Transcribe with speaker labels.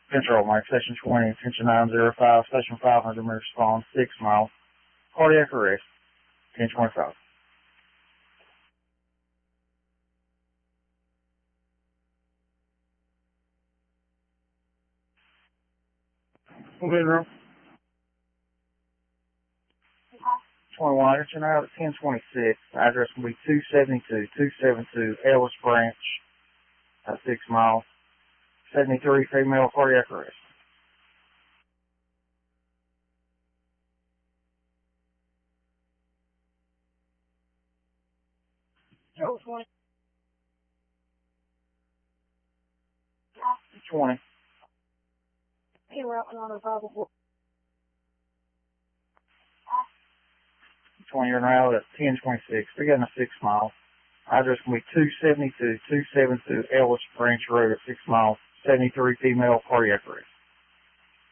Speaker 1: Control Mike, Station 20, attention 905, Station 500, emergency response, 6 miles, cardiac arrest, 1025. Moving room. 21, attention out at 1026, address will be 272 Ellis Branch, 6 miles, 73 female, cardiac arrest. Oh, 20. 20.
Speaker 2: Hey, we're out on the probable.
Speaker 1: 20 you're now at 1026. We're getting a 6 mile. Address will be 272 Ellis Branch Road at 6 miles, 73 female, cardiac arrest.